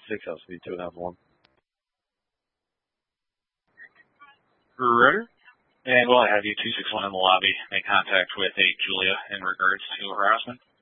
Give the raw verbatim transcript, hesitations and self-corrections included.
six L C two and a half one. Rotor. And will I have you two six one in the lobby make contact with eight Julia in regards to harassment?